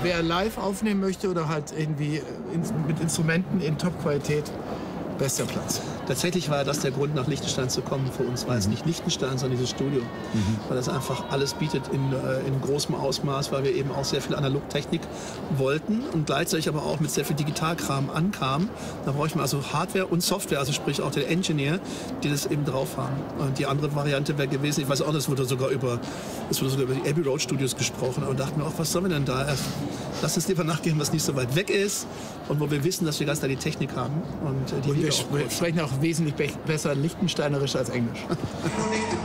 wer live aufnehmen möchte oder halt irgendwie mit Instrumenten in Top-Qualität, bester Platz. Tatsächlich war das der Grund, nach Liechtenstein zu kommen. Für uns war es nicht Liechtenstein, sondern dieses Studio. Weil das einfach alles bietet in großem Ausmaß, weil wir eben auch sehr viel Analogtechnik wollten und gleichzeitig aber auch mit sehr viel Digitalkram ankamen. Da brauche ich mal also Hardware und Software, also sprich auch den Engineer, die das eben drauf haben. Und die andere Variante wäre gewesen, ich weiß auch, es wurde sogar über die Abbey Road Studios gesprochen und dachten wir auch, was sollen wir denn da? Lass uns lieber nachgehen, was nicht so weit weg ist und wo wir wissen, dass wir ganz da die Technik haben. Und wir sprechen auch wesentlich besser Liechtensteinerisch als Englisch.